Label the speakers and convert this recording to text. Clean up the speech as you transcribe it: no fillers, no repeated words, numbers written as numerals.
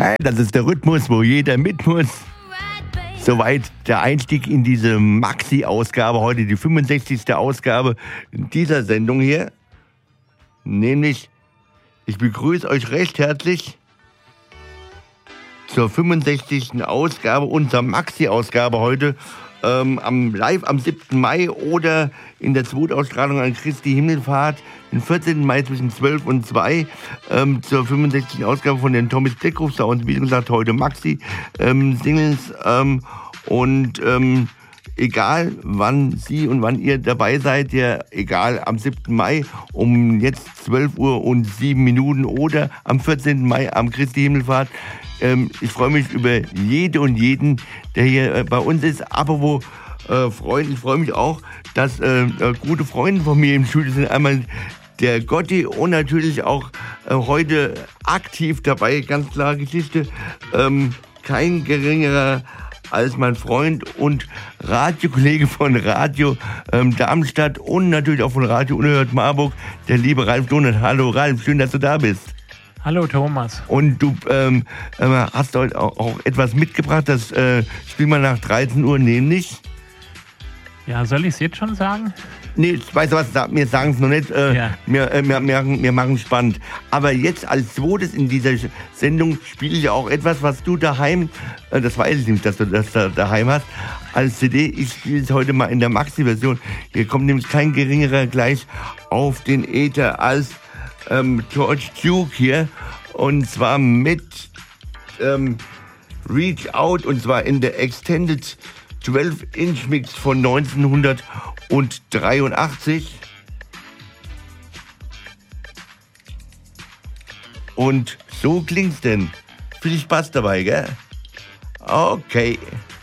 Speaker 1: Das ist der Rhythmus, wo jeder mit muss. Soweit der Einstieg in diese Maxi-Ausgabe, heute die 65. Ausgabe dieser Sendung hier. Nämlich, ich begrüße euch recht herzlich zur 65. Ausgabe, unserer Maxi-Ausgabe heute, live am 7. Mai oder in der Zweitausstrahlung an Christi Himmelfahrt, den 14. Mai zwischen 12 und 2, zur 65. Ausgabe von den Thomas Blackroom Sounds, wie gesagt, heute Maxi, Singles, egal wann Sie und wann ihr dabei seid, ja, egal am 7. Mai um jetzt 12 Uhr und 7 Minuten oder am 14. Mai am Christi Himmelfahrt. Ich freue mich über jede und jeden, der hier bei uns ist. Aber Freunde, ich freue mich auch, dass gute Freunde von mir im Studio sind. Einmal der Gotti und natürlich auch heute aktiv dabei, ganz klare Geschichte. Kein geringerer als mein Freund und Radiokollege von Radio Darmstadt und natürlich auch von Radio Unerhört Marburg, der liebe Ralf Donat. Hallo Ralf, schön, dass du da bist.
Speaker 2: Hallo Thomas.
Speaker 1: Und du hast heute auch etwas mitgebracht, das spielen wir nach 13 Uhr, nämlich...
Speaker 2: Ja, soll ich es jetzt schon sagen?
Speaker 1: Nee, weißt du was, wir sagen es noch nicht,
Speaker 2: Ja.
Speaker 1: wir machen es spannend. Aber jetzt als zweites in dieser Sendung spiele ich auch etwas, was du daheim, das weiß ich nicht, dass du das daheim hast, als CD. Ich spiele es heute mal in der Maxi-Version. Hier kommt nämlich kein geringerer gleich auf den Äther als George Duke hier, und zwar mit Reach Out, und zwar in der Extended 12-Inch Mix von 1983. Und so klingt's denn. Viel Spaß dabei, gell? Okay.